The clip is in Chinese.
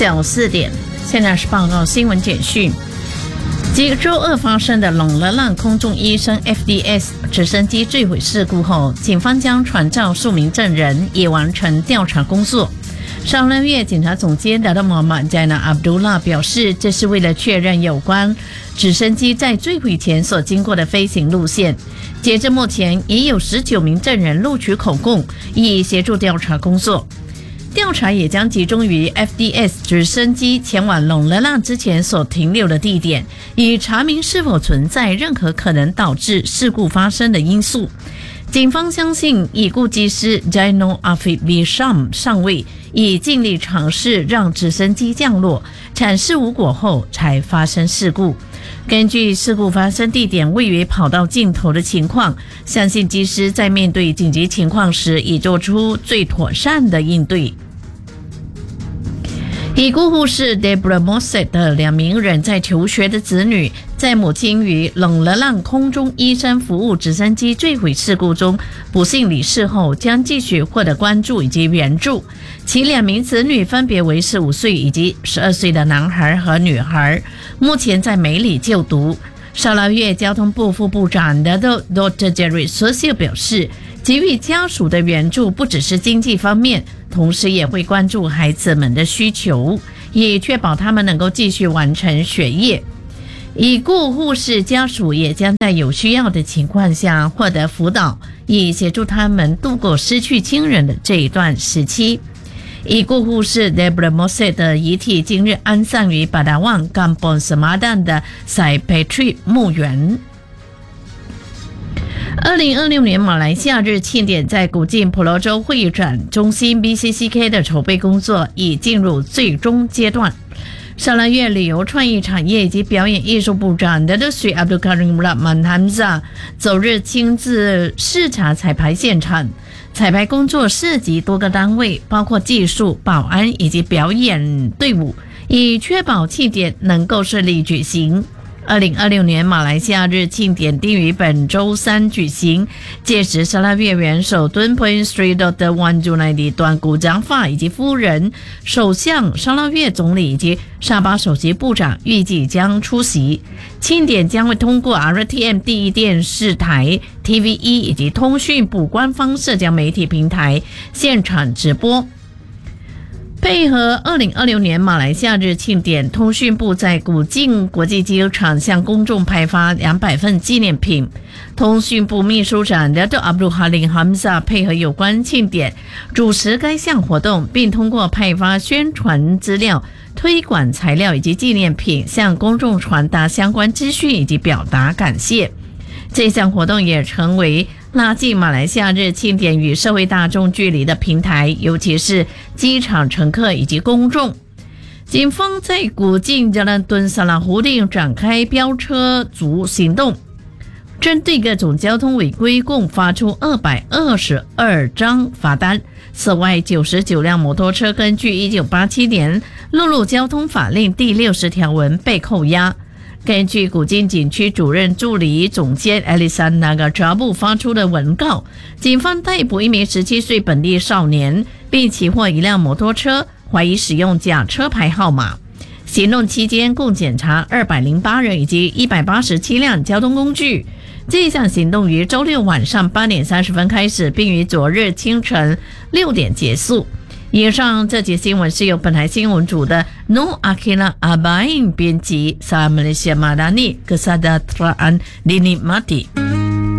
下午4点，现在是报告新闻简讯。继周二发生的龙勒浪空中医生 FDS 直升机坠毁事故后，警方将传召数名证人，以完成调查工作。沙拉越检察总监达达莫曼加纳阿卜杜拉表示，这是为了确认有关直升机在坠毁前所经过的飞行路线。截至目前，已有19名证人录取口供，以协助调查工作。调查也将集中于 FDS 直升机前往龙勒浪之前所停留的地点，以查明是否存在任何可能导致事故发生的因素。警方相信已故机师 Jaino Afif Bisham 上尉已尽力尝试让直升机降落，阐释无果后才发生事故。根据事故发生地点位于跑道尽头的情况，相信机师在面对紧急情况时已做出最妥善的应对。已故护士 Deborah Mosset 的2名仍在求学的子女，在母亲于龙勒浪空中医生服务直升机坠毁事故中不幸离世后，将继续获得关注以及援助。其2名子女分别为15岁以及12岁的男孩和女孩，目前在美里就读。沙拉越交通部副部长 Dr. Jerry Socio 表示，给予家属的援助不只是经济方面，同时也会关注孩子们的需求，以确保他们能够继续完成学业。已故护士家属也将在有需要的情况下获得辅导，以协助他们度过失去亲人的这一段时期。已故护士 Deborah Mosset 的遗体今日安葬于巴达旺冈本斯马丹的塞佩tri墓园。2026年马来西亚日庆典在古晋婆罗洲会议展中心 BCCK 的筹备工作已进入最终阶段。沙拉越旅游创意产业以及表演艺术部长 Datuk Sri Abdul Karim Rahman Hamzah 走日亲自视察彩排现场。彩排工作涉及多个单位，包括技术、保安以及表演队伍，以确保庆典能够顺利举行。2026年马来西亚日庆典定于本周3举行，届时沙拉越元首敦普斯 Dr. Wan Junaidi 段古江法以及夫人、首相、沙拉越总理以及沙巴首席部长预计将出席。庆典将会通过 RTM 第一电视台、TVE 以及通讯部官方社交媒体平台现场直播。配合2026年马来西亚日庆典，通讯部在古晋国际机场向公众派发200份纪念品。通讯部秘书长 Dato' Abdul Halim Hamzah 配合有关庆典，主持该项活动，并通过派发宣传资料、推广材料以及纪念品，向公众传达相关资讯以及表达感谢。这项活动也成为拉近马来西亚日庆典与社会大众距离的平台，尤其是机场乘客以及公众。警方在古晋加兰敦萨拉湖定展开飙车族行动，针对各种交通违规共发出222张罚单。此外，99辆摩托车根据1987年陆路交通法令第60条文被扣押。根据古晋景区主任助理总监 Elisan Nagajabu 发出的文告，警方逮捕1名17岁本地少年，并起获1辆摩托车，怀疑使用假车牌号码。行动期间共检查208人以及187辆交通工具。这项行动于周六晚上8点30分开始，并于昨日清晨6点结束。以上这节新闻是由本台新闻组的 No Akila Abain 编辑，Salam Malaysia Madani Kesadaraan Dini Mati。